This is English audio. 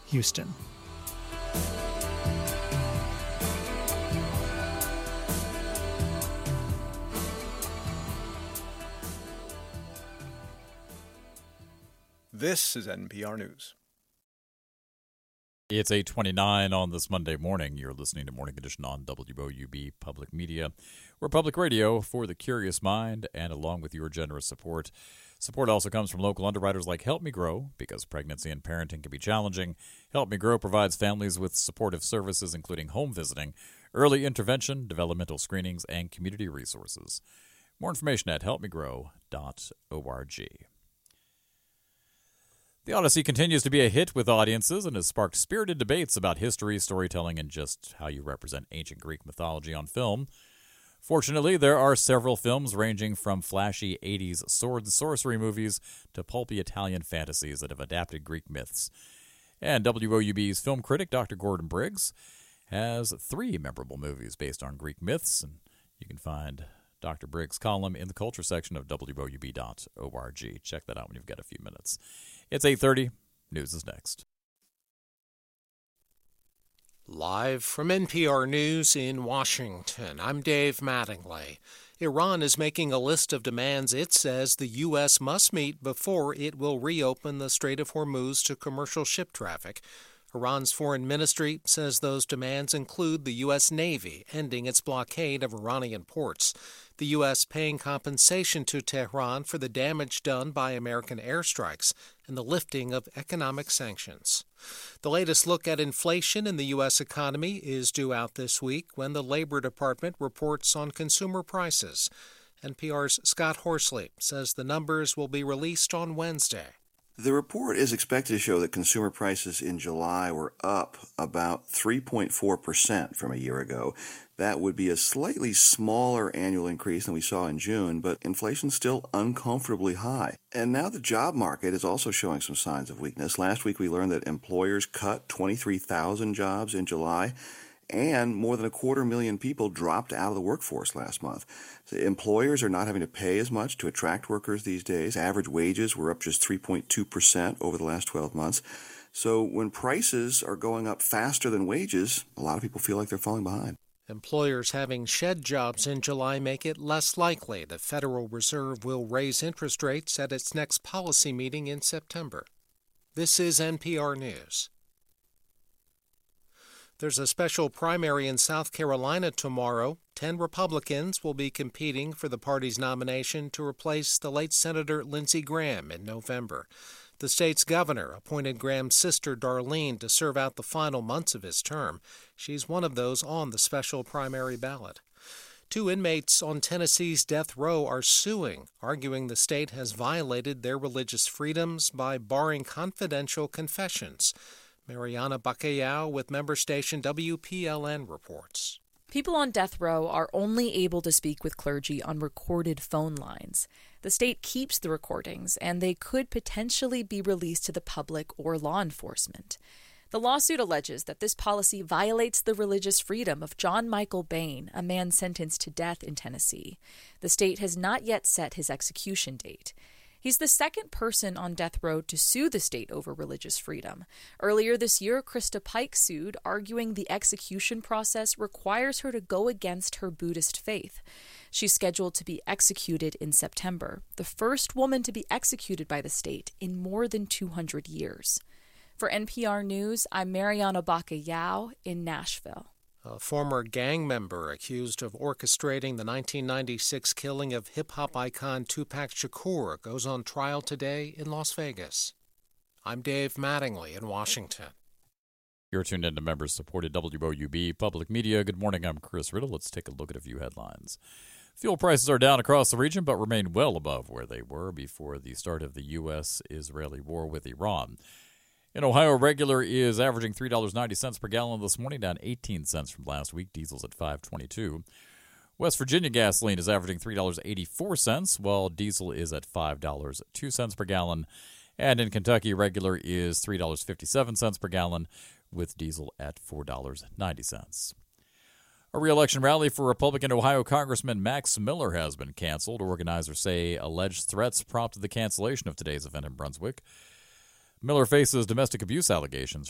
Houston. This is NPR News. It's 8:29 on this Monday morning. You're listening to Morning Edition on WOUB Public Media. We're public radio for the curious mind, and along with your generous support. Support also comes from local underwriters like Help Me Grow, because pregnancy and parenting can be challenging. Help Me Grow provides families with supportive services, including home visiting, early intervention, developmental screenings, and community resources. More information at helpmegrow.org. The Odyssey continues to be a hit with audiences and has sparked spirited debates about history, storytelling, and just how you represent ancient Greek mythology on film. Fortunately, there are several films ranging from flashy 80s sword and sorcery movies to pulpy Italian fantasies that have adapted Greek myths. And WOUB's film critic, Dr. Gordon Briggs, has 3 memorable movies based on Greek myths, and you can find Dr. Briggs' column in the culture section of WOUB.org. Check that out when you've got a few minutes. It's 8:30. News is next. Live from NPR News in Washington, I'm Dave Mattingly. Iran is making a list of demands it says the U.S. must meet before it will reopen the Strait of Hormuz to commercial ship traffic. Iran's foreign ministry says those demands include the U.S. Navy ending its blockade of Iranian ports, the U.S. paying compensation to Tehran for the damage done by American airstrikes, and the lifting of economic sanctions. The latest look at inflation in the U.S. economy is due out this week when the Labor Department reports on consumer prices. NPR's Scott Horsley says the numbers will be released on Wednesday. The report is expected to show that consumer prices in July were up about 3.4% from a year ago. That would be a slightly smaller annual increase than we saw in June, but inflation's still uncomfortably high. And now the job market is also showing some signs of weakness. Last week we learned that employers cut 23,000 jobs in July, and more than 250,000 people dropped out of the workforce last month. So employers are not having to pay as much to attract workers these days. Average wages were up just 3.2% over the last 12 months. So when prices are going up faster than wages, a lot of people feel like they're falling behind. Employers having shed jobs in July make it less likely the Federal Reserve will raise interest rates at its next policy meeting in September. This is NPR News. There's a special primary in South Carolina tomorrow. 10 Republicans will be competing for the party's nomination to replace the late Senator Lindsey Graham in November. The state's governor appointed Graham's sister Darlene to serve out the final months of his term. She's one of those on the special primary ballot. 2 inmates on Tennessee's death row are suing, arguing the state has violated their religious freedoms by barring confidential confessions. Mariana Bacallao with member station WPLN reports. People on death row are only able to speak with clergy on recorded phone lines. The state keeps the recordings, and they could potentially be released to the public or law enforcement. The lawsuit alleges that this policy violates the religious freedom of John Michael Bain, a man sentenced to death in Tennessee. The state has not yet set his execution date. He's the second person on death row to sue the state over religious freedom. Earlier this year, Krista Pike sued, arguing the execution process requires her to go against her Buddhist faith. She's scheduled to be executed in September, the first woman to be executed by the state in more than 200 years. For NPR News, I'm Mariana Bacallao in Nashville. A former gang member accused of orchestrating the 1996 killing of hip-hop icon Tupac Shakur goes on trial today in Las Vegas. I'm Dave Mattingly in Washington. You're tuned in to members-supported WOUB Public Media. Good morning, I'm Chris Riddle. Let's take a look at a few headlines. Fuel prices are down across the region, but remain well above where they were before the start of the U.S.-Israeli war with Iran. In Ohio, regular is averaging $3.90 per gallon this morning, down 18 cents from last week. Diesel's at $5.22. West Virginia gasoline is averaging $3.84, while diesel is at $5.02 per gallon. And in Kentucky, regular is $3.57 per gallon, with diesel at $4.90. A re-election rally for Republican Ohio Congressman Max Miller has been canceled. Organizers say alleged threats prompted the cancellation of today's event in Brunswick. Miller faces domestic abuse allegations